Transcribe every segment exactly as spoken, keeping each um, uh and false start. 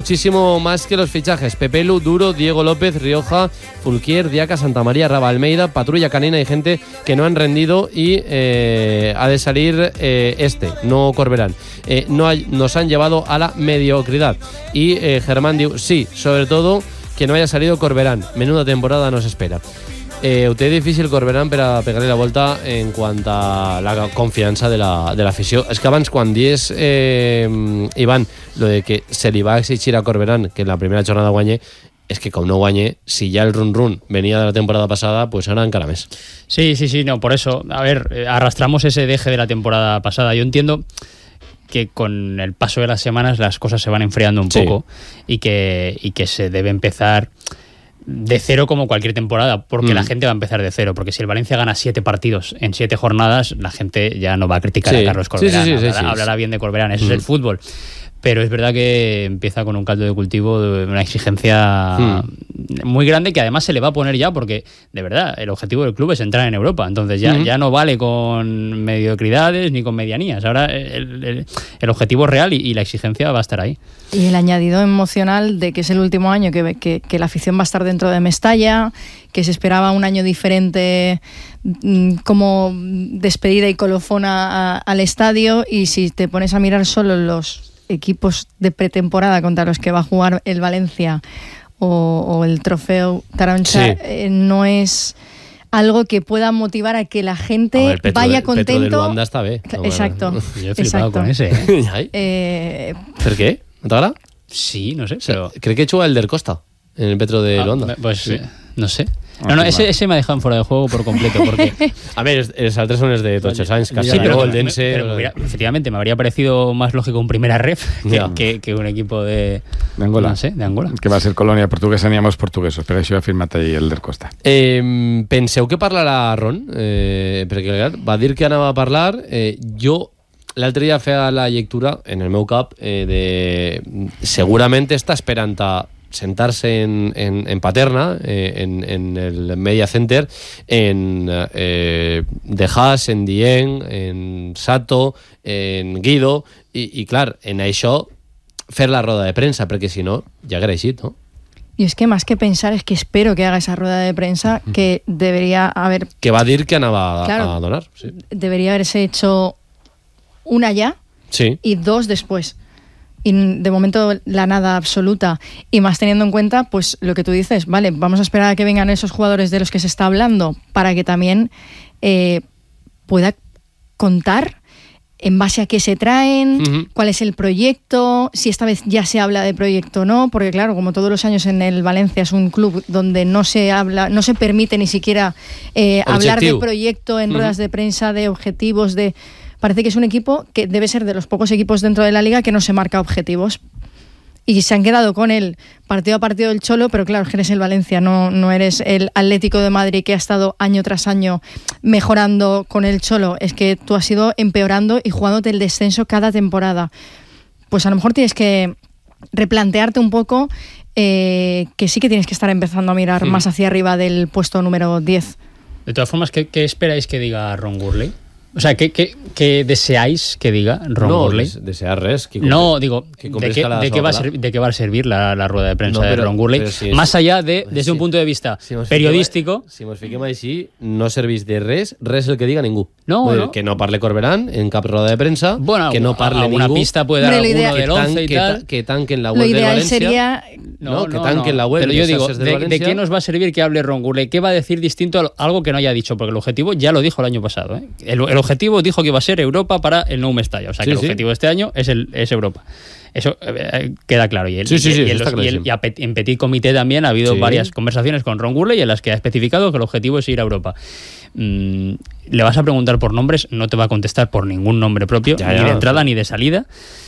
muchísimo más que los fichajes. Pepelu, Duro, Diego López, Rioja, Fulquier, Diaca, Santamaría, Raba, Almeida, Patrulla Canina y gente que no han rendido y eh, ha de salir eh, este, no Corberán. Eh, no hay, nos han llevado a la mediocridad. Y eh, Germán diu, sí, sobre todo que no haya salido Corberán. Menuda temporada nos espera. Eh, ho té difícil Corberán per a pegar-li la volta en quant a la confiança de la, de l'afició. És que abans, quan dies, eh, Ivan, lo de que se li va exigir a Corberán que en la primera jornada guanye, és que com no guanye, si ya el run-run venía de la temporada pasada, pues ahora encara més. Sí, sí, sí, no, por eso, a ver, eh, arrastramos ese deje de la temporada pasada. Yo entiendo que con el paso de las semanas las cosas se van enfriando un sí. poco y que, y que se debe empezar de cero como cualquier temporada, porque mm. la gente va a empezar de cero, porque si el Valencia gana siete partidos en siete jornadas, la gente ya no va a criticar sí. a Carlos Corberán, sí, sí, sí, hablará, sí, sí. hablará bien de Corberán, eso mm. es el fútbol. Pero es verdad que empieza con un caldo de cultivo de una exigencia hmm. muy grande que además se le va a poner ya porque, de verdad, el objetivo del club es entrar en Europa. Entonces ya, hmm. ya no vale con mediocridades ni con medianías. Ahora el, el, el objetivo es real y, y la exigencia va a estar ahí. Y el añadido emocional de que es el último año, que, que, que la afición va a estar dentro de Mestalla, que se esperaba un año diferente como despedida y colofona a, al estadio, y si te pones a mirar solo los equipos de pretemporada contra los que va a jugar el Valencia o, o el trofeo Taroncha, sí. eh, no es algo que pueda motivar a que la gente ver, Petro, vaya contento. Petro de Luanda está bien. No, exacto. Bueno, yo he flipado con ese. ¿eh? eh, ¿Per qué? ¿No t'agrada? Sí, no sé. O sea, pero... creo que chuga el del Costa en el Petro de ah, Luanda. Pues sí. no sé. No, no, ese, ese me ha dejado fuera de juego por completo. Porque... A ver, els altres son els de Toche Sainz, casi sí, pero, el Dense. Pero, pero hubiera, efectivamente, me habría parecido más lógico un primera ref que, yeah. que, que un equipo de, de Angola. No sé, de Angola. Que va a ser colònia portuguesa, n'hi ha molts portuguesos, però això ha firmat ahir el del Costa. Eh, penseu que parlarà Ron? Eh, perquè va dir que anava a parlar. Eh, jo l'altre dia feia la lectura en el meu cap eh, de... Segurament està esperant a sentarse en, en, en Paterna, eh, en, en el Media Center, en eh, De Haas, en Dieng, en Sato, en Guido, i, i clar, en això fer la roda de prensa, perquè si no, ja haguera eixit, ¿no? Y es que más que pensar, es que espero que haga esa rueda de prensa que debería haber... Que va a dir que anava claro, a donar. Sí. Debería haberse hecho una ya sí. y dos después. Y de momento la nada absoluta, y más teniendo en cuenta pues lo que tú dices, vale, vamos a esperar a que vengan esos jugadores de los que se está hablando para que también eh, pueda contar en base a qué se traen, uh-huh. cuál es el proyecto, si esta vez ya se habla de proyecto o no, porque claro, como todos los años en el Valencia es un club donde no se habla, no se permite ni siquiera eh, hablar de proyecto en uh-huh. ruedas de prensa, de objetivos, de... Parece que es un equipo que debe ser de los pocos equipos dentro de la liga que no se marca objetivos. Y se han quedado con él partido a partido del Cholo, pero claro, eres el Valencia, no, no eres el Atlético de Madrid que ha estado año tras año mejorando con el Cholo. Es que tú has ido empeorando y jugándote el descenso cada temporada. Pues a lo mejor tienes que replantearte un poco eh, que sí que tienes que estar empezando a mirar sí. más hacia arriba del puesto número diez. De todas formas, ¿qué, qué esperáis que diga Ron Gurley? O sea, ¿qué, qué, qué deseáis que diga Ron no, Gurley? No, desear res. Que no, digo, que ¿de, qué, de, qué va a ser, ¿de qué va a servir la, la rueda de prensa no, pero, de Ron Gurley? Si más es, allá de, desde si, un punto de vista si periodístico... Fiquem, si ens fiquem així, no servís de res, res el que diga ningú. No, no. Que no parle Corberán en cap rueda de prensa, bueno, que no parle alguna ningú. Una pista puede dar alguno del once y tal. Que, que tanquen la web de Valencia. Sería... No, no, que tanquen no. la web pero yo digo, de, de, ¿de qué nos va a servir que hable Ron Gurley? ¿Qué va a decir distinto a algo que no haya dicho? Porque el objetivo ya lo dijo el año pasado. ¿eh? El, el objetivo dijo que iba a ser Europa para el Nou Mestalla. O sea, sí, que el sí. objetivo de este año es, el, es Europa. Eso eh, queda claro. Y, el, sí, sí, sí, y, el, y, el, y a, en Petit Comité también ha habido sí. varias conversaciones con Ron Gurley en las que ha especificado que el objetivo es ir a Europa. Mm, le vas a preguntar por nombres, no te va a contestar por ningún nombre propio, ya, ni ya, de entrada sí. ni de salida.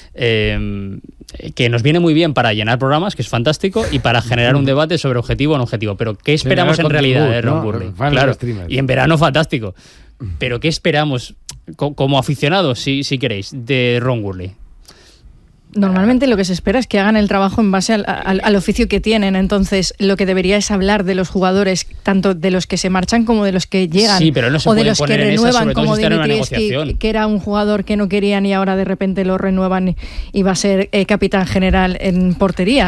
Eh, que nos viene muy bien para llenar programas, que es fantástico, y para generar un debate sobre objetivo o no objetivo. Pero ¿qué esperamos en realidad de Ron Gurley? Claro, y en verano fantástico. Pero ¿qué esperamos como aficionados, si, si queréis, de Ron Gurley? Normalmente lo que se espera es que hagan el trabajo en base al, al, al oficio que tienen. Entonces, lo que debería es hablar de los jugadores, tanto de los que se marchan como de los que llegan. Sí, pero no se o de pueden los que poner renuevan, en esa, como si Dimitrievski, que era un jugador que no querían y ahora de repente lo renuevan y va a ser eh, capitán general en portería.